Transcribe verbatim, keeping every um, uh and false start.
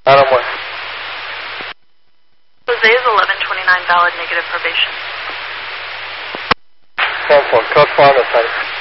Adam one. Jose is eleven twenty-nine, valid negative probation. ten four, code four on the side.